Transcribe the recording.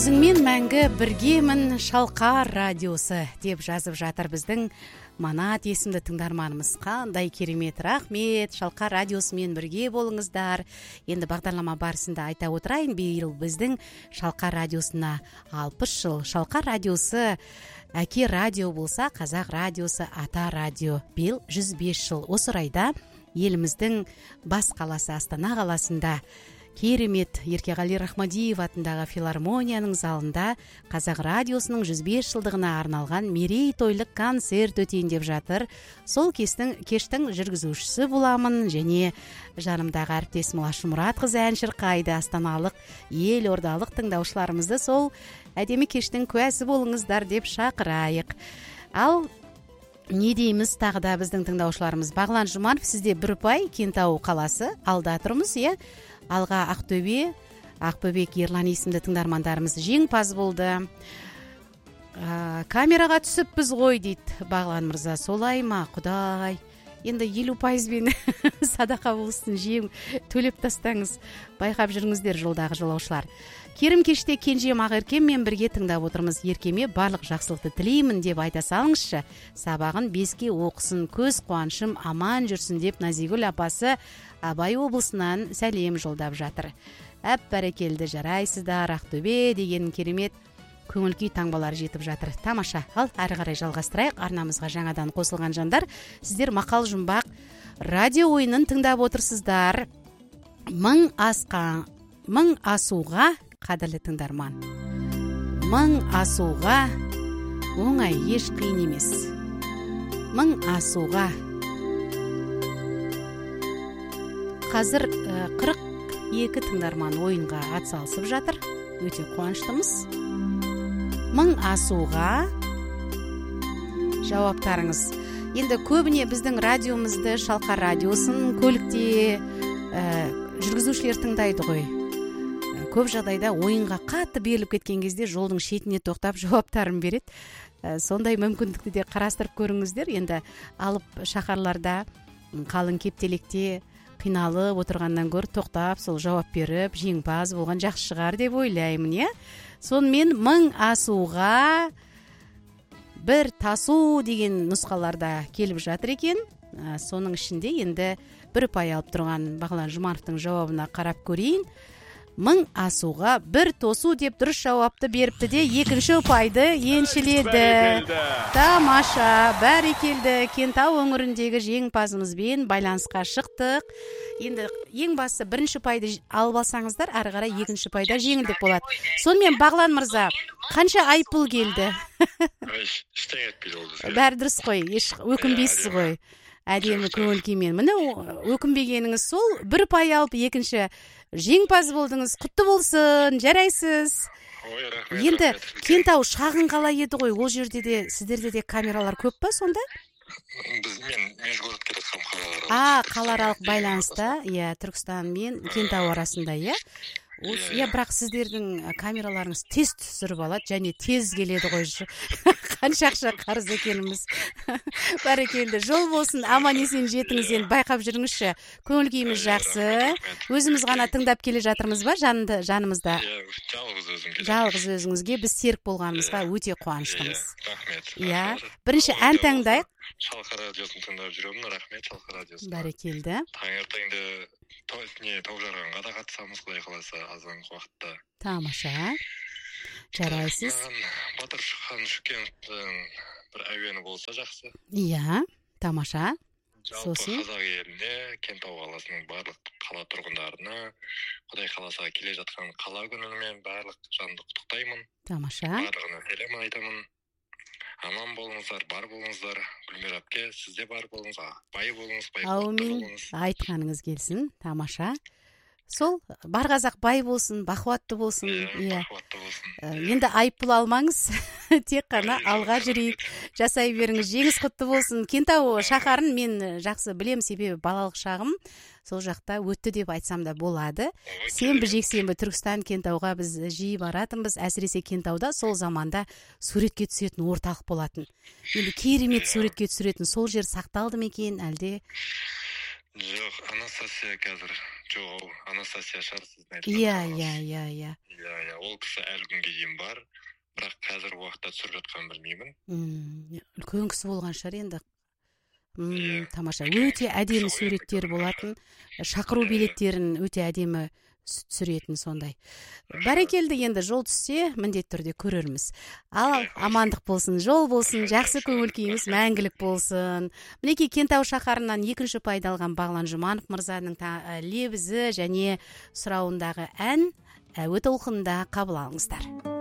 Өзіңмен мәңгі біргемін Шалқар радиосы деп жазып жатыр біздің Манат есімді тыңдарманымыз. Қандай керемет, рахмет. Шалқар радиосымен бірге болыңыздар. Енді бағдарлама барысында айта отырайын, биыл біздің Шалқар радиосына 60 жыл. Шалқар радиосы әке радио болса, қазақ радиосы ата радио. Биыл 105 жыл. Осы орайда еліміздің бас қаласы Астана қаласында керемет Еркеғали Рахмадиев атындағы филармонияның залында қазақ радиосының 105 жылдығына арналған мерейтойлық концерт өтейін деп жатыр. Сол кештің жүргізушісі боламын және жанымдағы әріптесім Лашы Мұратқызы ән шырқайды. Астаналық, елордалық тыңдаушыларымызды сол әдемі кештің куәсі болыңыздар деп шақырайық. Ал не дейміз тағы да біздің тыңдаушыларымыз? Бағлан Жұманов, сізде бір ұпай, Кентау қаласы алда тұрмыз, иә? Алға Ақтөбе, Ақбөбек Ерлан есімді тыңдармандарымыз жеңімпаз болды. Камераға түсіппіз ғой дейді Бағлан мырза. Солай ма, құдай? Енді 50%-бен садақа болсын, жем төлеп тастаңыз. Байқап жүріңіздер жолдағы жолаушылар. Керім кеште Кенжем Ақеркеммен бірге тыңдап отырмыз. Еркеме барлық жақсылықты тілеймін деп айта салыңызшы. Сабағын 5-ке оқысын, көз қуанышым аман жүрсін деп Назигүл апасы Абай облысынан сәлем жолдап жатыр. Бәрекелді, жарайсыздар, Ақтөбе деген керемет көңіл күй таңбалары жетіп жатыр. Тамаша. Ал әрі қарай жалғастырайық. Арнамызға жаңадан қосылған жандар, сіздер мақал жұмбақ радио ойынын тыңдап отырсыздар. Мың асуға, қадірлі тыңдарман, мың асуға оңай, еш қиын емес. Мың асуға. Қазір 42 тыңдарман ойынға атсалысып жатыр. Өте қуаныштымыз. Мың асуға жауаптарыңыз. Енді көбіне біздің радиомызды, Шалқар радиосын көлікте жүргізушілер тыңдайды ғой. Көп жағдайда ойынға қатты беріліп кеткен кезде жолдың шетіне тоқтап жауаптарын береді. Сондай мүмкіндікті де қарастырып көріңіздер. Енді алып шаһарларда қалың кептелекте қиналып отырғаннан гөр тоқтап сол жауап беріп жеңімпаз болған жақсы шығар деп ойлаймын, иә. Сонымен мың асуға бір тасу деген нұсқаларда келіп жатыр екен. Соның ішінде енді бір ұпай алып тұрған Бағлан Жұмановтың жауабына қарап көрейін. Мың асуға бір тосу деп дұрыс жауапты беріпті де екінші ұпайды еншіледі. Тамаша, бәрекелді. Кентау өңіріндегі жеңімпазымызбен байланысқа шықтық. Енді ең басы бірінші ұпайды алып алсаңыздар, ары қарай екінші ұпайда жеңілдік болады. Сонымен Бағлан мырза, қанша айыппұл келді? Бәрі дұрыс қой, еш өкінбейсіз ғой. Әдемі көңіл күймен. Міне өкінбегеніңіз сол, бір ұпай алып екінші жеңімпаз болдыңыз. Құтты болсын, жарайсыз. Енді Кентау шағын қала еді ғой, ол жерде де сіздерде де камералар көп па сонда? Мен межгород келатқан қалалар. Қалааралық байланыста, иә, Түркістан мен Кентау арасында, иә. Иә, бірақ сіздердің камераларыңыз тез түсіріп алады, және тез келеді ғой. Қанша ақша қарыз екеніміз. Бәрекелді, жол болсын, аман есен жетіңіз, енді байқап жүріңізші. Көңіл күйіміз жақсы. Өзіміз ғана тыңдап келе жатырмыз ба жанымызда? Жалғыз өзіңізге біз серік болғанымызға өте қуаныштымыз. Рахмет. Иә, бірінші ән таңдайық. Шалқар радиосын тыңдап жүремін, рахмет Шалқар радиосын. Бәрекелді. Таңертеңді таужарғанға да қатысамыз, құдай қаласа, азанғы уақытта. Тамаша. Жарайсыз. Батыр Шұхан Шүкеновтың бір әуені болса жақсы. Иә, тамаша. Жалпы қазақ еліне, Кентау қаласының барлық қала тұрғындарына, құдай қаласа келе жатқан қала күнімен барлық жанды құттықтаймын. Тамаша. Барлығына сәлем айтамын. Аман болыңыздар, бар болыңыздар. Гүлмира әпке, сізде бар болыңыз, бай болыңыз, бай болыңыз. Айтқаныңыз келсін, тамаша. Сол, бар қазақ бай болсын, бақуатты болсын. Бақуатты болсын. Енді айыппұл алмаңыз, тек қана алға жүрейік, жасай беріңіз, жеңіс құтты болсын. Кентау шаһарын мен жақсы білем, себебі балалық шағым сол жақта өтті деп айтсам да болады. Сенбі жексенбі Түркістан Кентауға біз жиі баратынбыз. Әсіресе Кентауда сол заманда суретке түсетін орталық болатын. Енді керемет суретке түсіретін сол жер сақталды ма екен әлде? Жоқ, Анастасия қазір. Жоқ, Анастасия шығар сіздің айтқан. Иә. ол кісі әлі күнге дейін бар, бірақ қазіргі уақытта түсіріп жатқанын білмеймін. Үлкен кісі болған шығар енді. Тамаша. Үлкен Өте кісі әдемі ғой, суреттер болатын. Шақыру билеттерін өте әдемі түсіретін сондай. Бәрекелді, енді жол түссе, міндетті түрде көрерміз. Ал амандық болсын, жол болсын, жақсы көңіл күйіңіз мәңгілік болсын. Мінекей Кентау шаһарынан екінші пайда алған Бағлан Жұманов мырзаның лебізі және сұрауындағы ән әуе толқынында қабыл алыңыздар.